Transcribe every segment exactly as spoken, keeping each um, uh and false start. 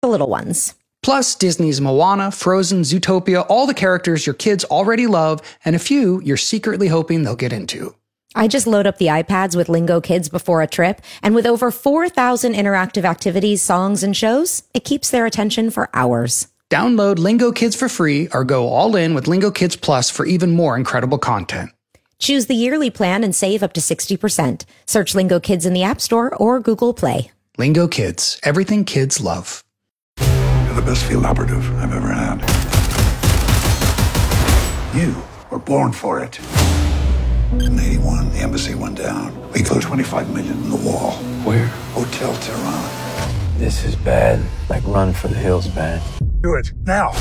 little ones. Plus, Disney's Moana, Frozen, Zootopia, all the characters your kids already love, and a few you're secretly hoping they'll get into. I just load up the iPads with Lingo Kids before a trip, and with over four thousand interactive activities, songs, and shows, it keeps their attention for hours. Download Lingo Kids for free or go all in with Lingo Kids Plus for even more incredible content. Choose the yearly plan and save up to sixty percent. Search Lingo Kids in the App Store or Google Play. Lingo Kids, everything kids love. You're the best field operative I've ever had. You were born for it. In eighty-one, the embassy went down. We threw twenty-five million in the wall. Where? Hotel Tehran. This is bad. Like Run for the Hills bad. Do it, now.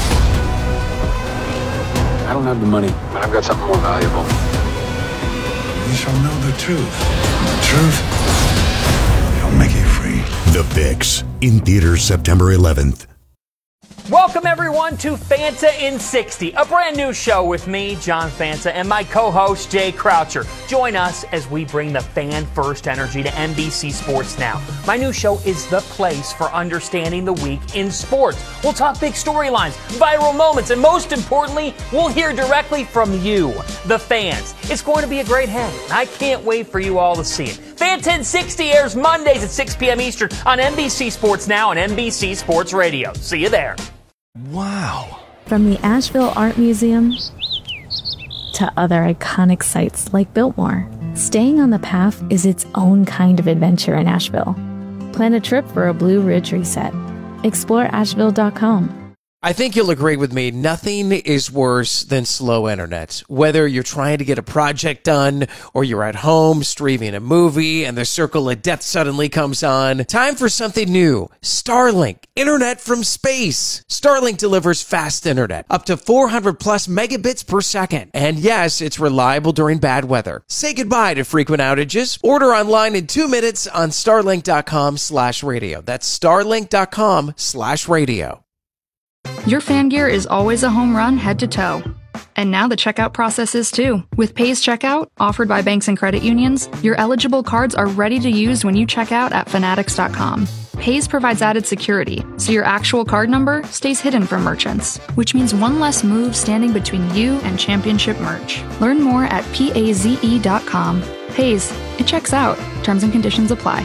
I don't have the money, but I've got something more valuable. You shall know the truth. The truth shall make you free. The Fix, in theaters September eleventh. Welcome, everyone, to Fanta in sixty, a brand new show with me, John Fanta, and my co-host, Jay Croucher. Join us as we bring the fan-first energy to N B C Sports Now. My new show is the place for understanding the week in sports. We'll talk big storylines, viral moments, and most importantly, we'll hear directly from you, the fans. It's going to be a great hang. I can't wait for you all to see it. Fanta in sixty airs Mondays at six p.m. Eastern on N B C Sports Now and N B C Sports Radio. See you there. Wow. From the Asheville Art Museum to other iconic sites like Biltmore, staying on the path is its own kind of adventure in Asheville. Plan a trip for a Blue Ridge reset. Explore asheville dot com. I think you'll agree with me, nothing is worse than slow internet. Whether you're trying to get a project done or you're at home streaming a movie and the circle of death suddenly comes on, time for something new. Starlink, internet from space. Starlink delivers fast internet, up to four hundred plus megabits per second. And yes, it's reliable during bad weather. Say goodbye to frequent outages. Order online in two minutes on starlink dot com slash radio. That's starlink dot com slash radio. Your fan gear is always a home run head to toe. And now the checkout process is too. With Pays Checkout, offered by banks and credit unions, your eligible cards are ready to use when you check out at fanatics dot com. Pays provides added security, so your actual card number stays hidden from merchants, which means one less move standing between you and championship merch. Learn more at paze dot com. Pays, it checks out. Terms and conditions apply.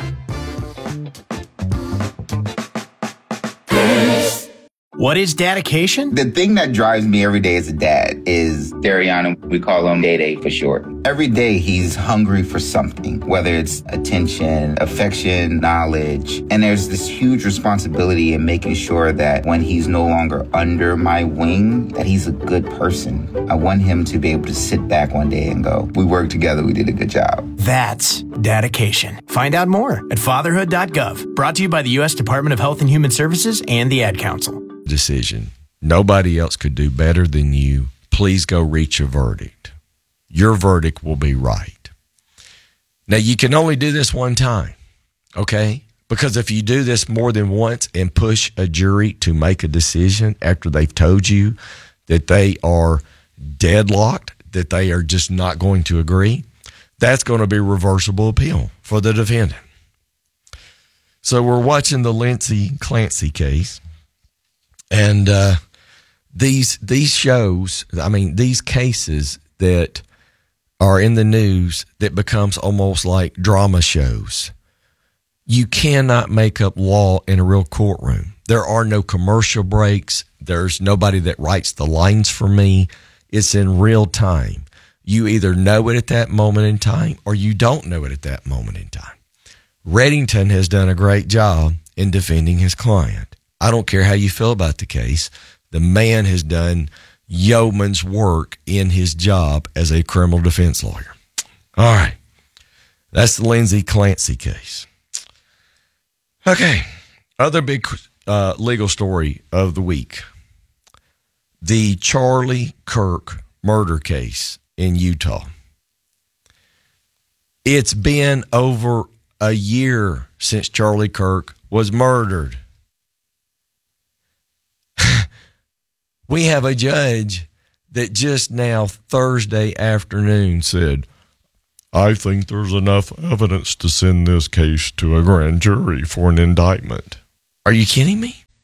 What is dedication? The thing that drives me every day as a dad is Dariana. We call him Day Day for short. Every day he's hungry for something, whether it's attention, affection, knowledge. And there's this huge responsibility in making sure that when he's no longer under my wing, that he's a good person. I want him to be able to sit back one day and go, we worked together, we did a good job. That's dedication. Find out more at fatherhood dot gov. Brought to you by the U S Department of Health and Human Services and the Ad Council. Decision. Nobody else could do better than you. Please go reach a verdict. Your verdict will be right. Now, you can only do this one time, okay? Because if you do this more than once and push a jury to make a decision after they've told you that they are deadlocked, that they are just not going to agree, that's going to be reversible appeal for the defendant. So we're watching the Lindsay Clancy case. And uh, these these shows, I mean, these cases that are in the news that becomes almost like drama shows. You cannot make up law in a real courtroom. There are no commercial breaks. There's nobody that writes the lines for me. It's in real time. You either know it at that moment in time or you don't know it at that moment in time. Reddington has done a great job in defending his client. I don't care how you feel about the case. The man has done yeoman's work in his job as a criminal defense lawyer. All right. That's the Lindsay Clancy case. Okay. Other big uh, legal story of the week. The Charlie Kirk murder case in Utah. It's been over a year since Charlie Kirk was murdered. We have a judge that just now, Thursday afternoon, said, I think there's enough evidence to send this case to a grand jury for an indictment. Are you kidding me?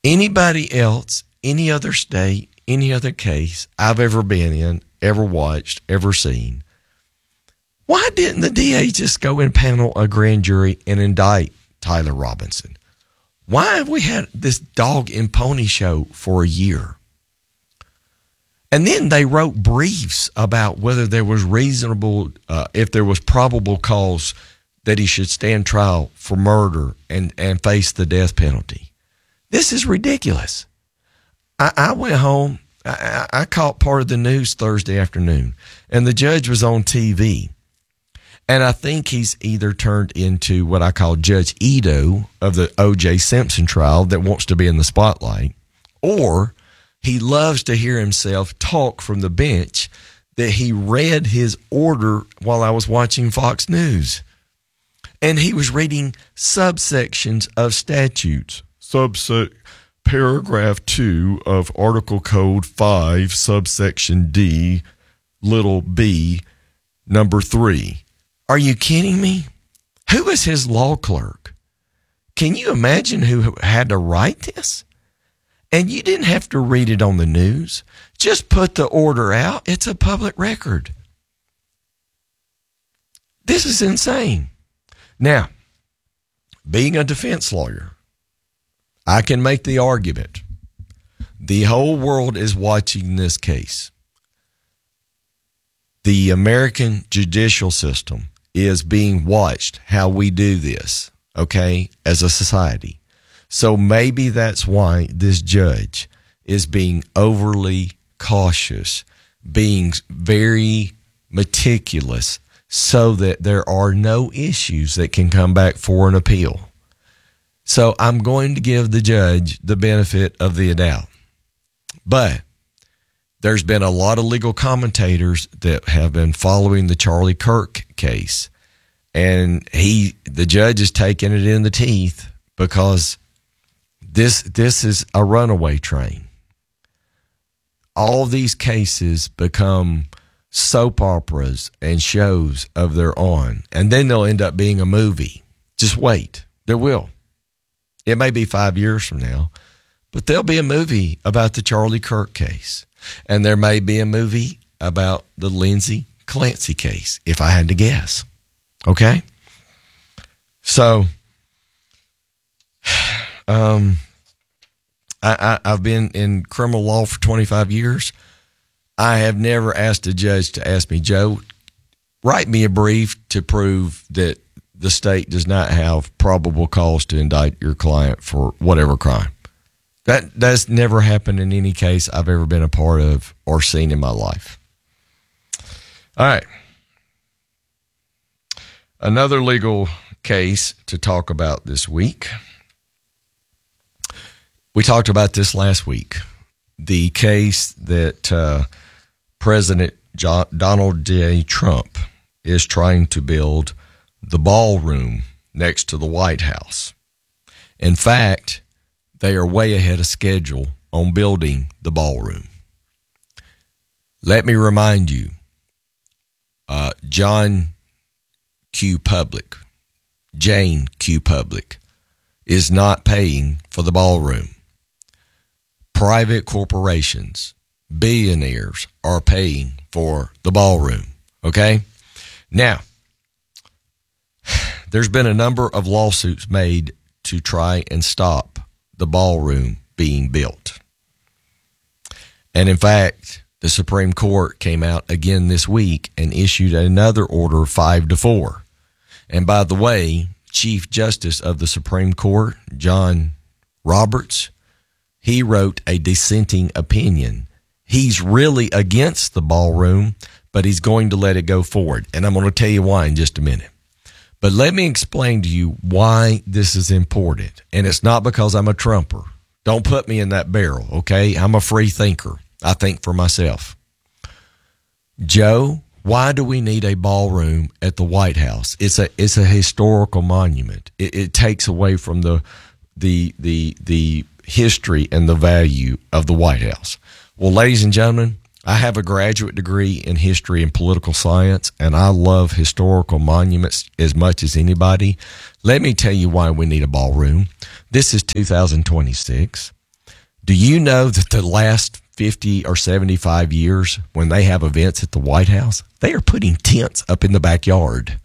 Anybody else, any other state, any other case I've ever been in, ever watched, ever seen, why didn't the D A just go and panel a grand jury and indict Tyler Robinson? Why have we had this dog and pony show for a year? And then they wrote briefs about whether there was reasonable, uh, if there was probable cause that he should stand trial for murder and, and face the death penalty. This is ridiculous. I, I went home, I, I caught part of the news Thursday afternoon, and the judge was on T V. And I think he's either turned into what I call Judge Ito of the O J Simpson trial that wants to be in the spotlight, or he loves to hear himself talk from the bench that he read his order while I was watching Fox News. And he was reading subsections of statutes. Subsec paragraph two of Article Code five, subsection D, little b, number three. Are you kidding me? Who is his law clerk? Can you imagine who had to write this? And you didn't have to read it on the news. Just put the order out. It's a public record. This is insane. Now, being a defense lawyer, I can make the argument. The whole world is watching this case. The American judicial system is being watched how we do this, okay, as a society. So maybe that's why this judge is being overly cautious, being very meticulous, so that there are no issues that can come back for an appeal. So I'm going to give the judge the benefit of the doubt. But there's been a lot of legal commentators that have been following the Charlie Kirk case, and he, the judge is taking it in the teeth because this this is a runaway train. All these cases become soap operas and shows of their own, and then they'll end up being a movie. Just wait. There will. It may be five years from now, but there'll be a movie about the Charlie Kirk case. And there may be a movie about the Lindsay Clancy case, if I had to guess. Okay? So, um, I, I, I've been in criminal law for twenty-five years. I have never asked a judge to ask me, Joe, write me a brief to prove that the state does not have probable cause to indict your client for whatever crime. That that's never happened in any case I've ever been a part of or seen in my life. All right. Another legal case to talk about this week. We talked about this last week. The case that uh, President John, Donald J. Trump is trying to build the ballroom next to the White House. In fact, they are way ahead of schedule on building the ballroom. Let me remind you, uh, John Q. Public, Jane Q. Public, is not paying for the ballroom. Private corporations, billionaires, are paying for the ballroom. Okay? Now, there's been a number of lawsuits made to try and stop the ballroom being built. And in fact, the Supreme Court came out again this week and issued another order five to four. And by the way, Chief Justice of the Supreme Court, John Roberts, he wrote a dissenting opinion. He's really against the ballroom, but he's going to let it go forward. And I'm going to tell you why in just a minute. But let me explain to you why this is important. And it's not because I'm a Trumper. Don't put me in that barrel, okay? I'm a free thinker. I think for myself. Joe, why do we need a ballroom at the White House? It's a it's a historical monument. It, it takes away from the the the the history and the value of the White House. Well, ladies and gentlemen, I have a graduate degree in history and political science, and I love historical monuments as much as anybody. Let me tell you why we need a ballroom. This is two thousand twenty-six. Do you know that the last fifty or seventy-five years, when they have events at the White House, they are putting tents up in the backyard?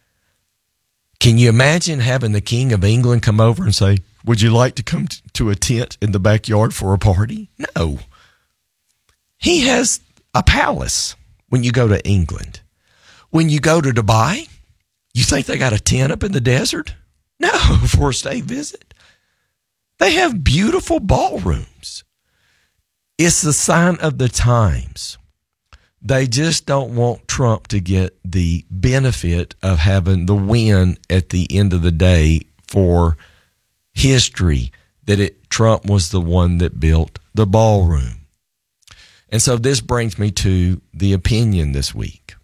Can you imagine having the King of England come over and say, would you like to come to a tent in the backyard for a party? No. He has a palace when you go to England. When you go to Dubai, you think they got a tent up in the desert? No, for a state visit. They have beautiful ballrooms. It's the sign of the times. They just don't want Trump to get the benefit of having the win at the end of the day for history, that it Trump was the one that built the ballroom. And so this brings me to the opinion this week.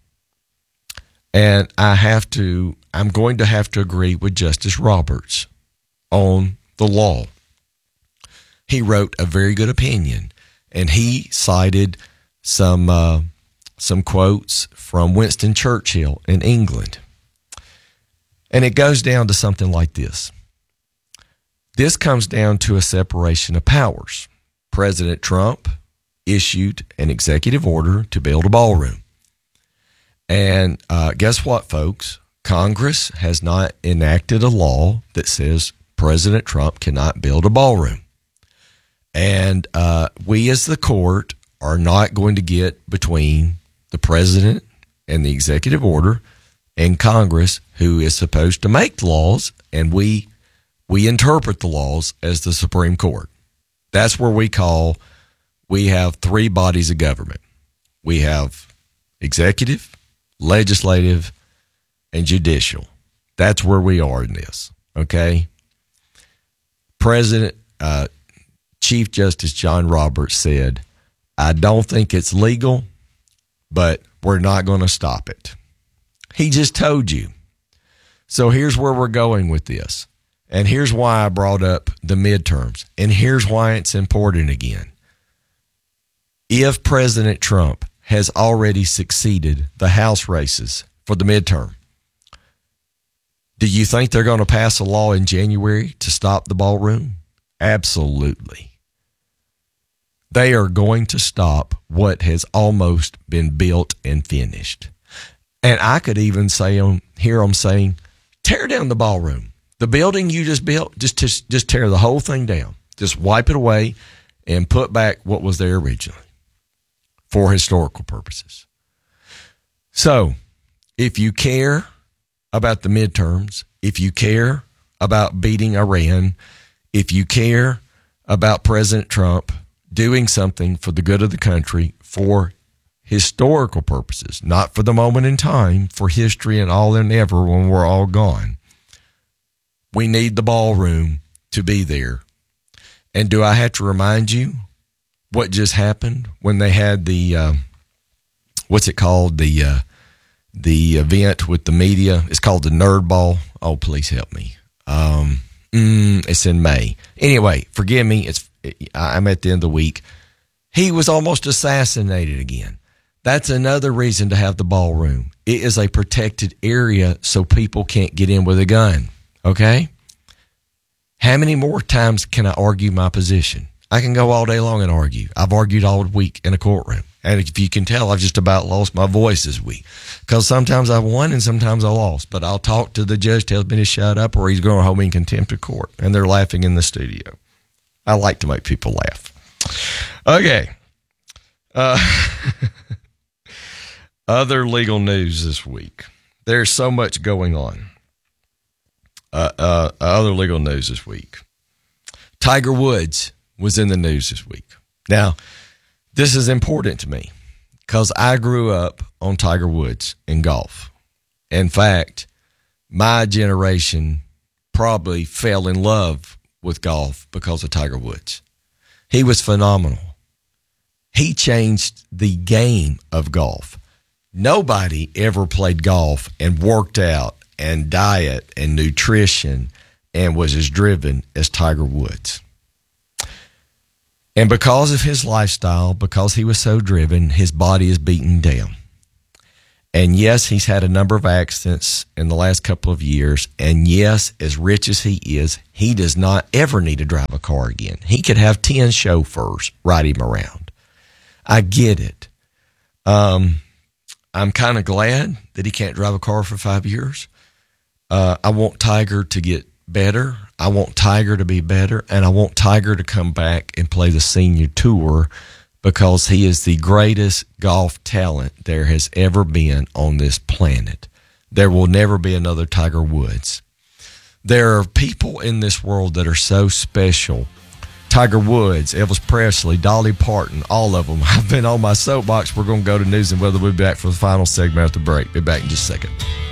And I have to, I'm going to have to agree with Justice Roberts on the law. He wrote a very good opinion, and he cited some uh, some quotes from Winston Churchill in England. And it goes down to something like this. This comes down to a separation of powers. President Trump issued an executive order to build a ballroom. And uh, guess what, folks? Congress has not enacted a law that says President Trump cannot build a ballroom. And uh, we as the court are not going to get between the president and the executive order and Congress, who is supposed to make laws, and we we interpret the laws as the Supreme Court. That's where we call, we have three bodies of government. We have executive, legislative, and judicial. That's where we are in this, okay? President, uh, Chief Justice John Roberts said, I don't think it's legal, but we're not going to stop it. He just told you. So here's where we're going with this. And here's why I brought up the midterms. And here's why it's important again. If President Trump has already succeeded the House races for the midterm, do you think they're going to pass a law in January to stop the ballroom? Absolutely. They are going to stop what has almost been built and finished. And I could even say on hear them saying, tear down the ballroom. The building you just built, just, just, just tear the whole thing down. Just wipe it away and put back what was there originally for historical purposes. So if you care about the midterms, if you care about beating Iran, if you care about President Trump doing something for the good of the country for historical purposes, not for the moment in time, for history and all and ever when we're all gone, we need the ballroom to be there. And do I have to remind you what just happened when they had the, uh, what's it called, the uh, the event with the media? It's called the Nerd Ball. Oh, please help me. Um, mm, it's in May. Anyway, forgive me. It's I'm at the end of the week. He was almost assassinated again. That's another reason to have the ballroom. It is a protected area so people can't get in with a gun. Okay? How many more times can I argue my position? I can go all day long and argue. I've argued all week in a courtroom. And if you can tell, I've just about lost my voice this week. Because sometimes I won and sometimes I lost. But I'll talk to the judge, tells me to shut up, or he's going to hold me in contempt of court. And they're laughing in the studio. I like to make people laugh. Okay. Uh, other legal news this week. There's so much going on. Uh, uh, other legal news this week. Tiger Woods was in the news this week. Now, this is important to me because I grew up on Tiger Woods in golf. In fact, my generation probably fell in love with golf because of Tiger Woods. He was phenomenal. He changed the game of golf. Nobody ever played golf and worked out and diet and nutrition and was as driven as Tiger Woods. And because of his lifestyle, because he was so driven, his body is beaten down. And yes, he's had a number of accidents in the last couple of years. And yes, as rich as he is, he does not ever need to drive a car again. He could have ten chauffeurs ride him around. I get it. Um, I'm kind of glad that he can't drive a car for five years. Uh, I want Tiger to get better. I want Tiger to be better. And I want Tiger to come back and play the senior tour, because he is the greatest golf talent there has ever been on this planet. There will never be another Tiger Woods. There are people in this world that are so special. Tiger Woods, Elvis Presley, Dolly Parton, all of them. I've been on my soapbox. We're going to go to news and weather. We'll be back for the final segment after the break. Be back in just a second.